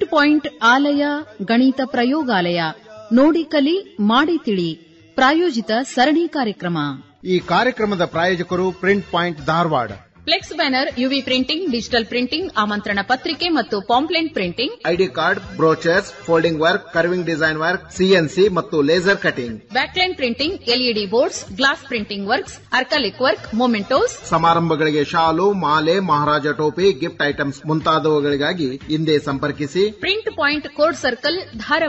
Point ಆಲಯ ಗಣಿತ ಪ್ರಯೋಗಾಲಯ ನೋಡಿ ಕಲಿ ಮಾಡಿ ತಿಳಿ ಪ್ರಾಯೋಜಿತ ಸರಣಿ ಕಾರ್ಯಕ್ರಮ. ಈ ಕಾರ್ಯಕ್ರಮದ ಪ್ರಾಯೋಜಕರು print point Dharwad. Flex banner, UV printing, digital printing, ಆಮಂತ್ರಣ ಪತ್ರಿಕೆ ಮತ್ತು pamphlet printing, ID card, brochures, folding work, curving design work, CNC ಮತ್ತು laser cutting, backline printing, LED boards, glass printing works, ಅರ್ಕಲಿಕ್ work, mementos, ಸಮಾರಂಭಗಳಿಗೆ ಶಾಲು, ಮಾಲೆ, ಮಹಾರಾಜ ಟೋಪಿ, ಗಿಫ್ಟ್ ಐಟಮ್ಸ್ ಮುಂತಾದವುಗಳಿಗಾಗಿ ಹಿಂದೆ ಸಂಪರ್ಕಿಸಿ. Print point code circle Dharwad.